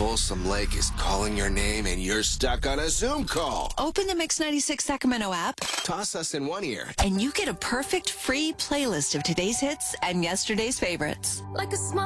Folsom Lake is calling your name and you're stuck on a Zoom call. Open the Mix 96 Sacramento app, Toss us in one ear. and you get a perfect free playlist of today's hits and yesterday's favorites. Like a small